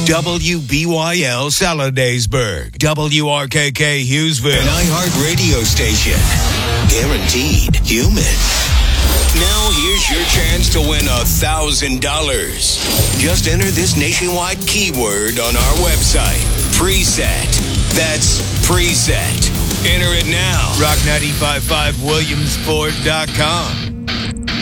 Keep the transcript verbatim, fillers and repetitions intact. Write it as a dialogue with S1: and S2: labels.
S1: W B Y L Saladaysburg, W R K K Hughesville, an iHeart radio station. Guaranteed human. Now here's your chance to win a thousand dollars. Just enter this nationwide keyword on our website. Preset. That's preset. Enter it now. Rock nine five five Williamsport dot com.